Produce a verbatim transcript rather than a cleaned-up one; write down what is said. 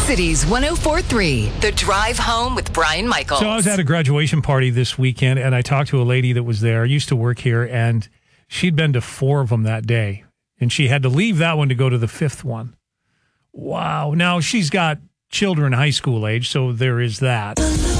Cities one oh four point three, The Drive Home with Brian Michaels. So I was at a graduation party this weekend, and I talked to a lady that was there, used to work here, and she'd been to four of them that day. And she had to leave that one to go to the fifth one. Wow. Now, she's got children high school age, so there is that.